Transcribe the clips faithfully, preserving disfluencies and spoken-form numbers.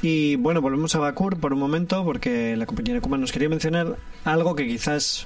Y bueno, volvemos a Bakur por un momento, porque la compañera Kuma nos quería mencionar algo que quizás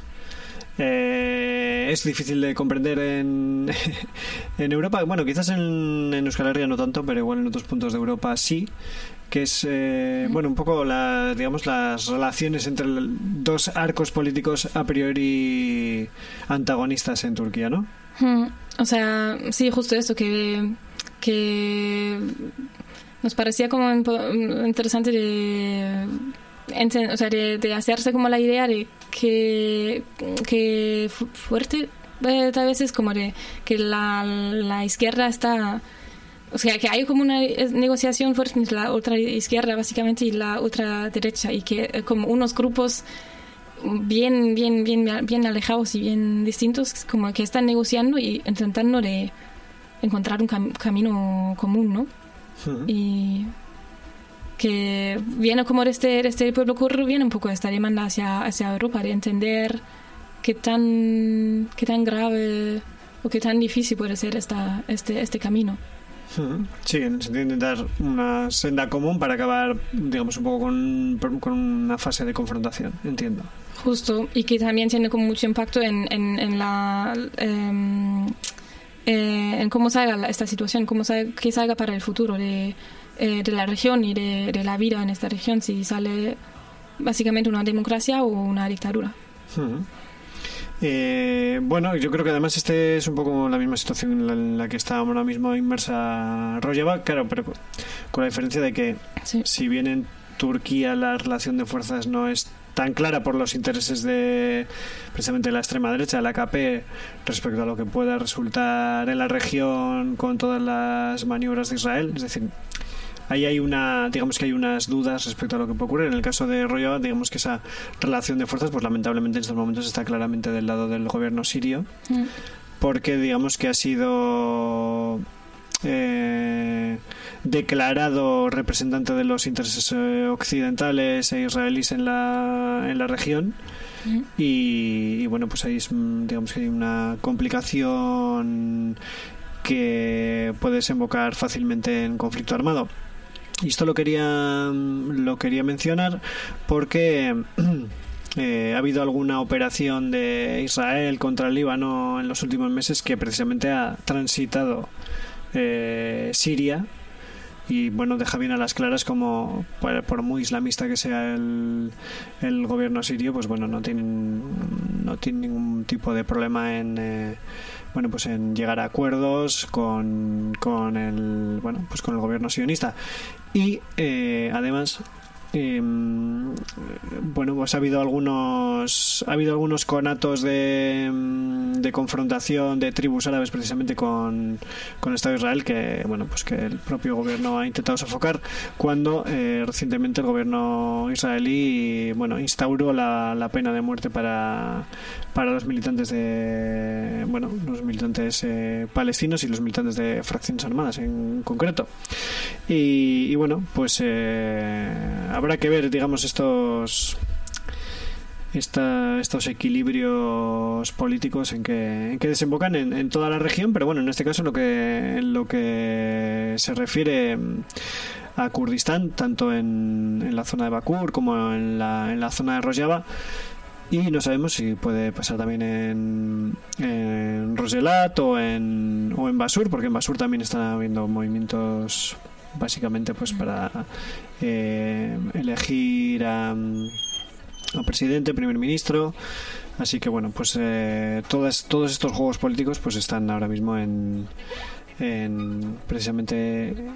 eh, es difícil de comprender en, en Europa. Bueno, quizás en, en Euskal Herria no tanto, pero igual en otros puntos de Europa sí, que es eh, bueno, un poco la, digamos, las relaciones entre dos arcos políticos a priori antagonistas en Turquía, ¿no? Hmm. O sea, sí, justo eso, que, que nos parecía como interesante de, o sea, de, de hacerse como la idea de que, que fuerte eh, tal vez es como de que la, la izquierda está, o sea, que hay como una negociación fuerte entre la otra izquierda básicamente y la otra derecha, y que como unos grupos bien bien bien bien alejados y bien distintos como que están negociando y intentando de encontrar un cam- camino común, ¿no? Uh-huh. Y que viene como de este, de este pueblo kurdo, viene un poco esta demanda hacia, hacia Europa de entender qué tan qué tan grave o qué tan difícil puede ser esta, este, este camino. Sí, en el sentido de intentar una senda común para acabar, digamos, un poco con, con una fase de confrontación, entiendo. Justo, y que también tiene como mucho impacto en, en, en la eh, eh, en cómo salga esta situación, cómo salga, que salga para el futuro de, eh, de la región y de, de la vida en esta región, si sale básicamente una democracia o una dictadura. Uh-huh. Eh, bueno, yo creo que además este es un poco la misma situación en la, en la que está ahora mismo inmersa Rojava, claro, pero con la diferencia de que sí. Si bien en Turquía la relación de fuerzas no es tan clara por los intereses de precisamente la extrema derecha, la A K P, respecto a lo que pueda resultar en la región con todas las maniobras de Israel, es decir, ahí hay una, digamos que hay unas dudas respecto a lo que puede ocurrir. En el caso de Rojava, digamos que esa relación de fuerzas, pues lamentablemente en estos momentos está claramente del lado del gobierno sirio, mm. porque digamos que ha sido eh, declarado representante de los intereses eh, occidentales e israelíes en la, en la región. Mm. Y, y bueno, pues ahí es, digamos que hay una complicación que puede desembocar fácilmente en conflicto armado. Y esto lo quería lo quería mencionar porque eh, ha habido alguna operación de Israel contra el Líbano en los últimos meses que precisamente ha transitado eh, Siria, y bueno, deja bien a las claras como por, por muy islamista que sea el, el gobierno sirio, pues bueno, no tienen no tiene ningún tipo de problema en eh, bueno, pues en llegar a acuerdos con, con el bueno, pues con el gobierno sionista. Y eh, además eh, bueno, pues ha habido algunos ha habido algunos conatos de, de confrontación de tribus árabes precisamente con, con el Estado de Israel, que bueno, pues que el propio gobierno ha intentado sofocar, cuando eh, recientemente el gobierno israelí bueno, instauró la, la pena de muerte para para los militantes de bueno, los militantes eh, palestinos y los militantes de fracciones armadas en concreto. Y, y bueno, pues eh, habrá que ver, digamos, estos esta, estos equilibrios políticos en que, en que desembocan en, en toda la región, pero bueno, en este caso lo que lo que se refiere a Kurdistán, tanto en, en la zona de Bakur como en la, en la zona de Rojava. Y no sabemos si puede pasar también en, en Roselat o en, o en Basur, porque en Basur también están habiendo movimientos básicamente pues para eh, elegir a, a presidente, primer ministro. Así que bueno, pues eh, todas, todos estos juegos políticos pues están ahora mismo en, en precisamente